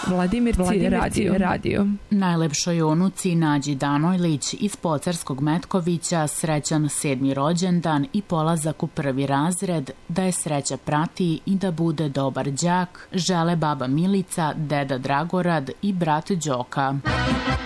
Vladimirci radio. Najlepšoj unuci Nađi Danojlić iz Pocarskog Metkovića srećan 7. rođendan i polazak u 1. razred, da je sreća prati i da bude dobar đak, žele baba Milica, deda Dragorad i brat Đoka.